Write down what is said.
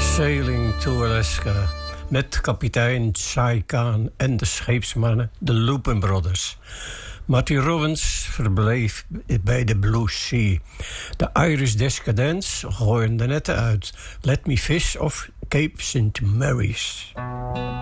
Sailing to Alaska. Met kapitein Chai Khan en de scheepsmannen, de Lupin Brothers. Marty Robbins verbleef bij de Blue Sea. De Irish Decadence gooien de netten uit. Let Me Fish of Cape St. Mary's.